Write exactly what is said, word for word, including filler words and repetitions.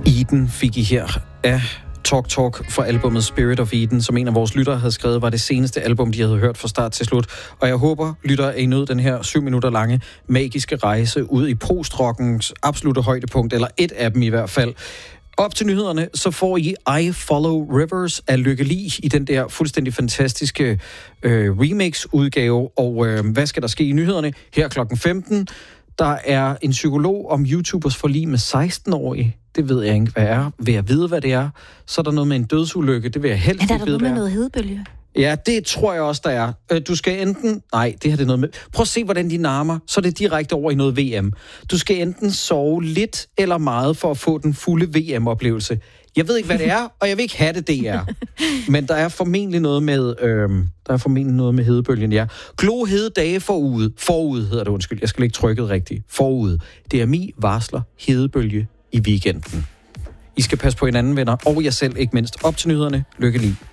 Eden fik I her af Talk Talk fra albumet Spirit of Eden, som en af vores lyttere havde skrevet, var det seneste album, de havde hørt fra start til slut. Og jeg håber, lyttere, at I nød den her syv minutter lange magiske rejse ud i postrockens absolutte højdepunkt, eller et af dem i hvert fald. Op til nyhederne, så får I I Follow Rivers af Lykke Li i den der fuldstændig fantastiske øh, remix-udgave. Og øh, hvad skal der ske i nyhederne? Her klokken femten, der er en psykolog om YouTubers forlig med seksten-årige. Det ved jeg ikke, hvad er. Vil jeg vide, hvad det er? Så er der noget med en dødsulykke. Det vil jeg helst ikke vide, hvad er. Er der noget med noget hedebølge? Ja, det tror jeg også, der er. Du skal enten... Nej, det har det noget med... Prøv at se, hvordan de narmer. Så er det direkte over i noget V M. Du skal enten sove lidt eller meget for at få den fulde V M-oplevelse. Jeg ved ikke, hvad det er, og jeg vil ikke have det, det er. Men der er formentlig noget med... Øhm, der er formentlig noget med hedebølgen, ja. Klo hede dage forud. Forud hedder det, undskyld. Jeg skal ikke trykket rigtigt. Forud. D M I varsler hedebølge i weekenden. I skal passe på hinanden, venner, og jer selv ikke mindst. Op til nyhederne. Lykke Li.